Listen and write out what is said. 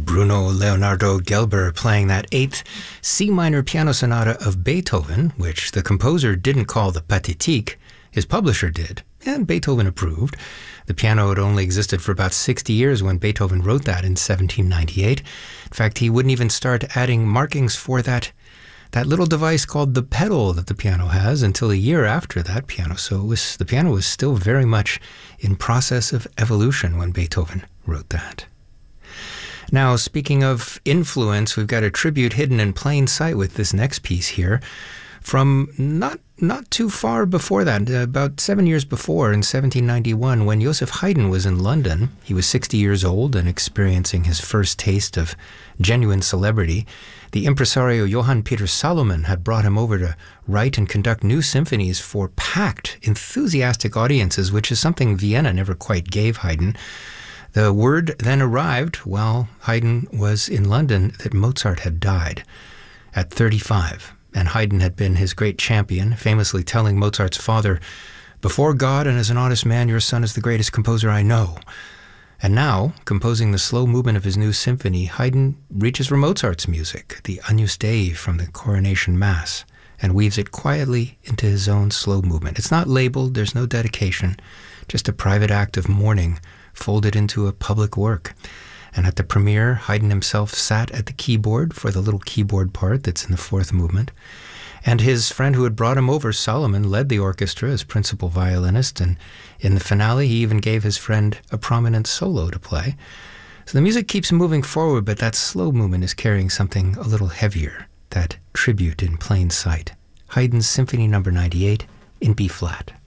Bruno Leonardo Gelber playing that 8th C minor piano sonata of Beethoven, which the composer didn't call the Pathétique, his publisher did, and Beethoven approved. The piano had only existed for about 60 years when Beethoven wrote that in 1798. In fact, he wouldn't even start adding markings for that little device called the pedal that the piano has until a year after that piano. So the piano was still very much in process of evolution when Beethoven wrote that. Now, speaking of influence, we've got a tribute hidden in plain sight with this next piece here from not too far before that, about 7 years before, in 1791, when Joseph Haydn was in London. He was 60 years old and experiencing his first taste of genuine celebrity. The impresario Johann Peter Salomon had brought him over to write and conduct new symphonies for packed, enthusiastic audiences, which is something Vienna never quite gave Haydn. The word then arrived while Haydn was in London that Mozart had died at 35. And Haydn had been his great champion, famously telling Mozart's father, "Before God and as an honest man, your son is the greatest composer I know." And now, composing the slow movement of his new symphony, Haydn reaches for Mozart's music, the Agnus Dei from the Coronation Mass, and weaves it quietly into his own slow movement. It's not labeled, there's no dedication, just a private act of mourning folded into a public work. And at the premiere, Haydn himself sat at the keyboard for the little keyboard part that's in the fourth movement. And his friend who had brought him over, Salomon, led the orchestra as principal violinist. And in the finale, he even gave his friend a prominent solo to play. So the music keeps moving forward, but that slow movement is carrying something a little heavier, that tribute in plain sight. Haydn's Symphony No. 98 in B-flat.